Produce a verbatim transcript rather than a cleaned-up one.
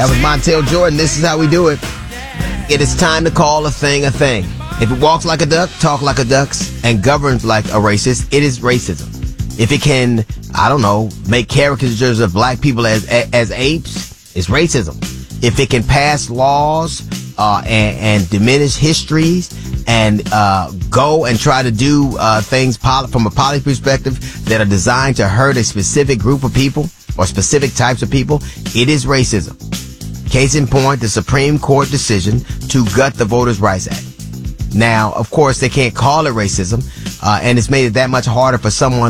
That was Montel Jordan. This is how we do it. It is time to call a thing a thing. If it walks like a duck, talk like a duck, and governs like a racist, it is racism. If it can, I don't know, make caricatures of black people as as apes, it's racism. If it can pass laws uh, and, and diminish histories and uh, go and try to do uh, things poli- from a policy perspective that are designed to hurt a specific group of people or specific types of people, it is racism. Case in point, the Supreme Court decision to gut the Voters' Rights Act. Now, of course, they can't call it racism, uh, and it's made it that much harder for someone